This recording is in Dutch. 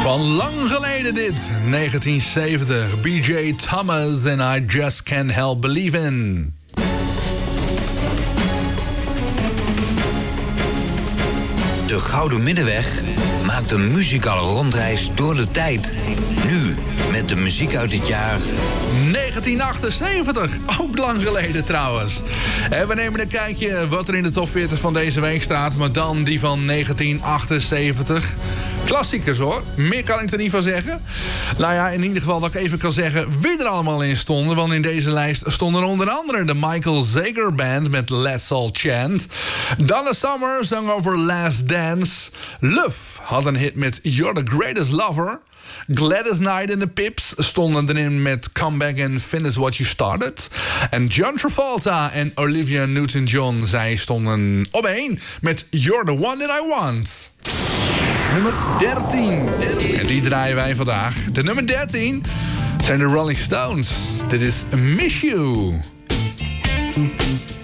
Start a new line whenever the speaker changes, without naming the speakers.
Van lang geleden dit, 1970. B.J. Thomas en I Just Can't Help Believin'.
De Gouden Middenweg maakt een muzikale rondreis door de tijd. Nu met de muziek uit het jaar
1978, ook lang geleden trouwens. En we nemen een kijkje wat er in de top 40 van deze week staat, maar dan die van 1978. Klassiekers hoor, meer kan ik er niet van zeggen. Nou ja, in ieder geval dat ik even kan zeggen wie er allemaal in stonden. Want in deze lijst stonden onder andere de Michael Zager Band met Let's All Chant. Donna Summer zong over Last Dance. Love had een hit met You're the Greatest Lover. Gladys Knight en de Pips stonden erin met Come Back and Finish What You Started. En John Travolta en Olivia Newton-John, zij stonden op 1 met You're the One That I Want. Nummer 13. En die draaien wij vandaag. De nummer 13 zijn de Rolling Stones. Dit is Miss You.